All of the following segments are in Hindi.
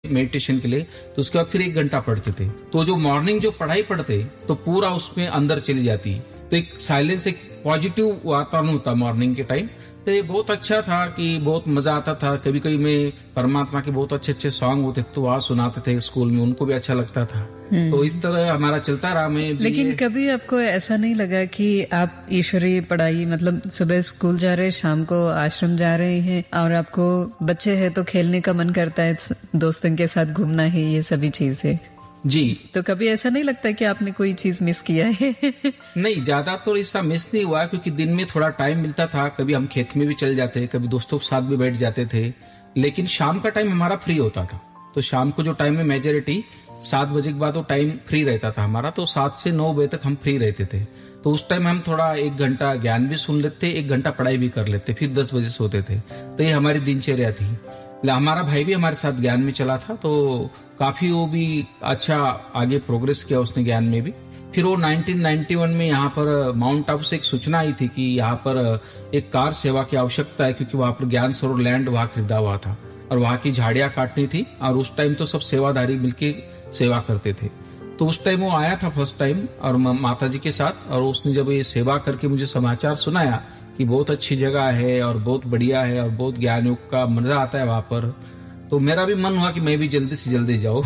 मेडिटेशन के लिए, तो उसके बाद फिर 1 घंटा पढ़ते थे। तो जो मॉर्निंग जो पढ़ाई पढ़ते तो पूरा उसमें अंदर चली जाती, तो एक साइलेंस, एक पॉजिटिव वातावरण होता मॉर्निंग के टाइम। तो ये बहुत अच्छा था कि बहुत मजा आता था। कभी कभी मैं परमात्मा के बहुत अच्छे अच्छे सॉन्ग होते तो वहाँ सुनाते थे स्कूल में, उनको भी अच्छा लगता था। तो इस तरह हमारा चलता रहा। मैं लेकिन कभी आपको ऐसा नहीं लगा कि आप ईश्वरीय पढ़ाई, मतलब सुबह स्कूल जा रहे हैं, शाम को आश्रम जा रहे हैं, और आपको बच्चे हैं तो खेलने का मन करता है, दोस्तों के साथ घूमना है, ये सभी चीजें जी, तो कभी ऐसा नहीं लगता कि आपने कोई चीज मिस किया है? नहीं, ज्यादा तो ऐसा मिस नहीं हुआ, क्योंकि दिन में थोड़ा टाइम मिलता था। कभी हम खेत में भी चल जाते, कभी दोस्तों के साथ भी बैठ जाते थे। लेकिन शाम का टाइम हमारा फ्री होता था। तो शाम को जो टाइम में मेजोरिटी 7 बजे के बाद वो टाइम फ्री रहता था हमारा। तो 7 से 9 बजे तक हम फ्री रहते थे। तो उस टाइम हम थोड़ा 1 घंटा ज्ञान भी सुन लेते, 1 घंटा पढ़ाई भी कर लेते, फिर 10 बजे सोते थे। तो ये हमारी दिनचर्या थी। हमारा भाई भी हमारे साथ ज्ञान में चला था, तो काफी वो भी अच्छा आगे प्रोग्रेस किया उसने ज्ञान में भी। फिर वो 1991 में यहाँ पर माउंट आबू से एक सूचना आई थी कि यहाँ पर एक कार सेवा की आवश्यकता है, क्योंकि वहां पर ज्ञान सरोवर लैंड वहां खरीदा हुआ था और वहां की झाड़ियां काटनी थी। और उस टाइम तो सब सेवाधारी मिलके सेवा करते थे। तो उस टाइम वो आया था फर्स्ट टाइम और माता जी के साथ, और उसने जब ये सेवा करके मुझे समाचार सुनाया कि बहुत अच्छी जगह है और बहुत बढ़िया है और बहुत ज्ञान योग का मजा आता है वहां पर, तो मेरा भी मन हुआ कि मैं भी जल्दी से जल्दी जाऊं।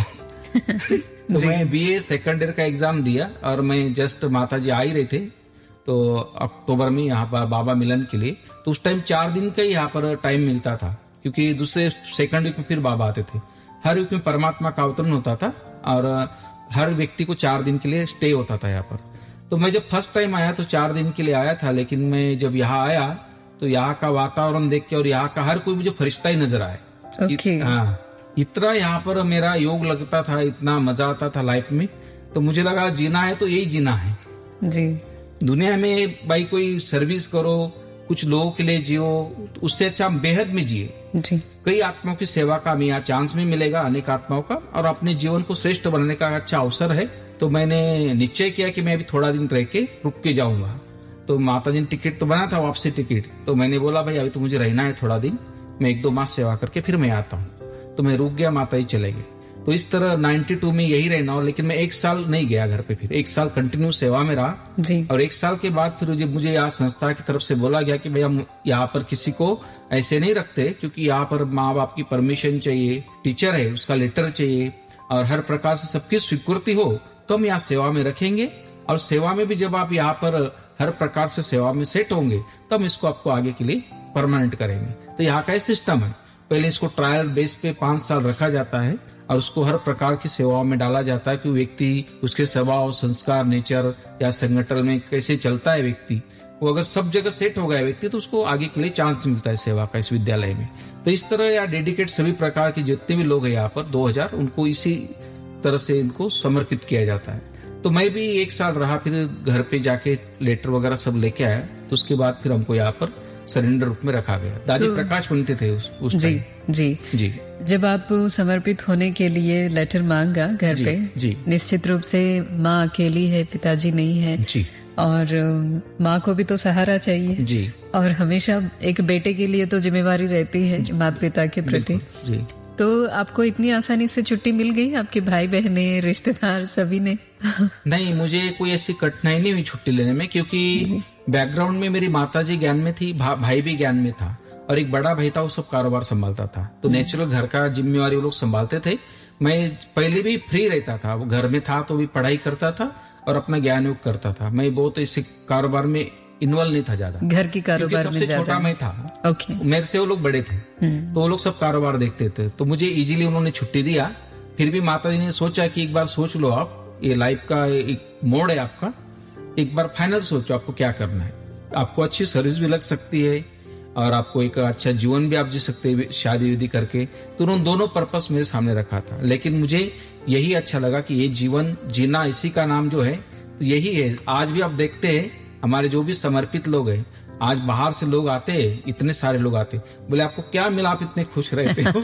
तो मैं बीए सेकंड ईयर का एग्जाम दिया और मैं जस्ट माता जी आ ही रहे थे तो अक्टूबर में यहाँ पर बाबा मिलन के लिए। तो उस टाइम 4 दिन का ही यहाँ पर टाइम मिलता था, क्योंकि दूसरे सेकंड वीक में फिर बाबा आते थे। हर वीक में परमात्मा का अवतरण होता था और हर व्यक्ति को 4 दिन के लिए स्टे होता था यहाँ पर। तो मैं जब फर्स्ट टाइम आया तो 4 दिन के लिए आया था, लेकिन मैं जब यहाँ आया तो यहाँ का वातावरण देख के और यहाँ का हर कोई मुझे फरिश्ता ही नजर आया। हाँ, इतना यहाँ पर मेरा योग लगता था, इतना मजा आता था लाइफ में। तो मुझे लगा जीना है तो यही जीना है जी। दुनिया में भाई कोई सर्विस करो, कुछ लोगों के लिए जियो, उससे अच्छा हम बेहद में जिए जी। कई आत्माओं की सेवा का हमें यहाँ चांस में मिलेगा, अनेक आत्माओं का, और अपने जीवन को श्रेष्ठ बनाने का अच्छा अवसर है। तो मैंने निश्चय किया कि मैं अभी थोड़ा दिन रह के रुक के जाऊंगा। तो माता जी ने टिकट तो बना था, वापसी टिकट। तो मैंने बोला भाई अभी तो मुझे रहना है थोड़ा दिन, मैं 1-2 मास सेवा करके फिर मैं आता हूँ। तो मैं रुक गया, माता जी चले गए। तो इस तरह 92 में यही रहना हो, लेकिन मैं 1 साल नहीं गया घर पे। फिर 1 साल कंटिन्यू सेवा में रहा जी। और 1 साल के बाद फिर जब मुझे यहाँ संस्था की तरफ से बोला गया कि भाई हम यहाँ पर किसी को ऐसे नहीं रखते, क्योंकि यहाँ पर माँ बाप की परमिशन चाहिए, टीचर है उसका लेटर चाहिए और हर प्रकार से सबकी स्वीकृति हो तो हम यहाँ सेवा में रखेंगे। और सेवा में भी जब आप यहाँ पर हर प्रकार से सेवा में सेट होंगे तो हम इसको आपको आगे के लिए परमानेंट करेंगे। तो यहाँ का सिस्टम है, पहले इसको ट्रायल बेस पे 5 साल रखा जाता है और उसको हर प्रकार की सेवाओं में डाला जाता है कि व्यक्ति उसके स्वभाव, संस्कार, नेचर या संगठन में कैसे चलता है व्यक्ति, वो अगर सब जगह सेट हो गया व्यक्ति तो उसको आगे के लिए चांस मिलता है सेवा का इस विद्यालय में। तो इस तरह या डेडिकेट सभी प्रकार के जितने भी लोग हैं यहाँ पर 2000 उनको इसी तरह से इनको समर्पित किया जाता है। तो मैं भी 1 साल रहा, फिर घर पे जाके लेटर वगैरह सब लेके आया। तो उसके बाद फिर हमको यहाँ पर सरेंडर रूप में रखा गया। दादी प्रकाश बनते थे उस जी जी जी। जब आप समर्पित होने के लिए लेटर मांगा घर पे, जी, निश्चित रूप से माँ अकेली है, पिताजी नहीं है जी, और माँ को भी तो सहारा चाहिए जी। और हमेशा एक बेटे के लिए तो जिम्मेवारी रहती है माता पिता के प्रति। जी। तो आपको इतनी आसानी से छुट्टी मिल गई? आपके भाई बहने, रिश्तेदार सभी ने? नहीं, मुझे कोई ऐसी कठिनाई नहीं हुई छुट्टी लेने में, क्योंकि बैकग्राउंड में मेरी माता जी ज्ञान में थी, भाई भी ज्ञान में था और एक बड़ा भाई था, वो सब कारोबार संभालता था। तो नेचुरल घर का जिम्मेवारी वो लोग संभालते थे। मैं पहले भी फ्री रहता था, वो घर में था तो भी पढ़ाई करता था और अपना ज्ञान योग करता था। मैं बहुत ऐसे कारोबार में इन्वॉल्व नहीं था ज्यादा, घर की कारोबार में सबसे छोटा मैं था। ओके। मेरे से वो लोग बड़े थे तो वो लोग सब कारोबार देखते थे। तो मुझे इजीली उन्होंने छुट्टी दिया। फिर भी माता जी ने सोचा कि एक बार सोच लो, आप ये लाइफ का एक मोड़ है आपका, एक बार फाइनल सोचो आपको क्या करना है। आपको अच्छी सर्विस भी लग सकती है और आपको एक अच्छा जीवन भी आप जी सकते हैं शादी विधि करके। तो उन्होंने दोनों पर्पस मेरे सामने रखा था, लेकिन मुझे यही अच्छा लगा कि ये जीवन जीना, इसी का नाम जो है तो यही है। आज भी आप देखते हैं हमारे जो भी समर्पित लोग हैं, आज बाहर से लोग आते हैं, इतने सारे लोग आते, बोले आपको क्या मिला, आप इतने खुश रहते हो?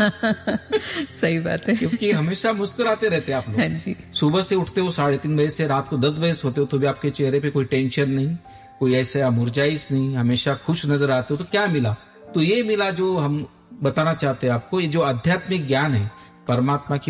सही बात है, क्योंकि हमेशा मुस्कुराते रहते आप लोग। हाँ जी। सुबह से उठते हो 3:30 बजे से रात को 10 बजे सोते हो तो भी आपके चेहरे पे कोई टेंशन नहीं, कोई ऐसे मुरझाइश नहीं, हमेशा खुश नजर आते हो। तो क्या मिला? तो ये मिला जो हम बताना चाहते हैं आपको, ये जो आध्यात्मिक ज्ञान है, परमात्मा की